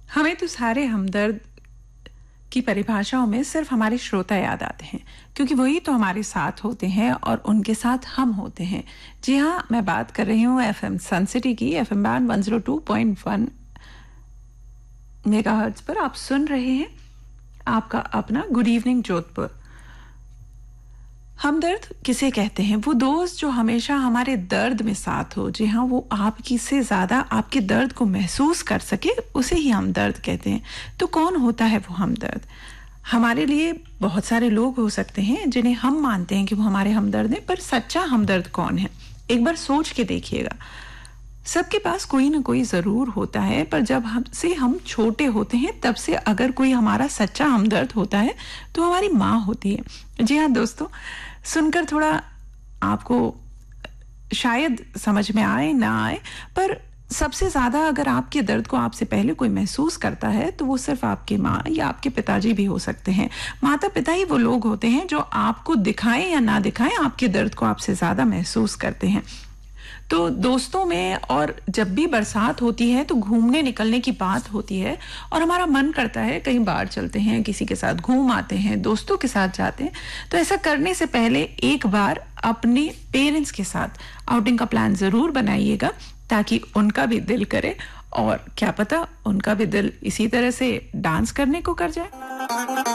हमें तो सारे हमदर्द की परिभाषाओं में सिर्फ हमारे श्रोता याद आते हैं, क्योंकि वही तो हमारे साथ होते हैं और उनके साथ हम होते हैं। जी हाँ, मैं बात कर रही हूँ एफएम सन सिटी की। एफएम बैंड 102.1 मेगाहर्ट्ज पर आप सुन रहे हैं आपका अपना गुड इवनिंग जोधपुर। हमदर्द किसे कहते हैं? वो दोस्त जो हमेशा हमारे दर्द में साथ हो। जी हाँ, वो आपकी से ज्यादा आपके दर्द को महसूस कर सके, उसे ही हमदर्द कहते हैं। तो कौन होता है वो हमदर्द? हमारे लिए बहुत सारे लोग हो सकते हैं जिन्हें हम मानते हैं कि वो हमारे हमदर्द हैं, पर सच्चा हमदर्द कौन है? एक बार सोच के देखिएगा। सबके पास कोई ना कोई जरूर होता है, पर जब हमसे हम छोटे होते हैं तब से अगर कोई हमारा सच्चा हमदर्द होता है तो हमारी माँ होती है। जी हाँ दोस्तों, सुनकर थोड़ा आपको शायद समझ में आए ना आए, पर सबसे ज्यादा अगर आपके दर्द को आपसे पहले कोई महसूस करता है तो वो सिर्फ आपकी माँ या आपके पिताजी भी हो सकते हैं। माता पिता ही वो लोग होते हैं जो आपको दिखाएं या ना दिखाएं, आपके दर्द को आपसे ज्यादा महसूस करते हैं। तो दोस्तों में और जब भी बरसात होती है तो घूमने निकलने की बात होती है और हमारा मन करता है कहीं बाहर चलते हैं, किसी के साथ घूम आते हैं, दोस्तों के साथ जाते हैं। तो ऐसा करने से पहले एक बार अपने पेरेंट्स के साथ आउटिंग का प्लान जरूर बनाइएगा, ताकि उनका भी दिल करे और क्या पता उनका भी दिल इसी तरह से डांस करने को कर जाए।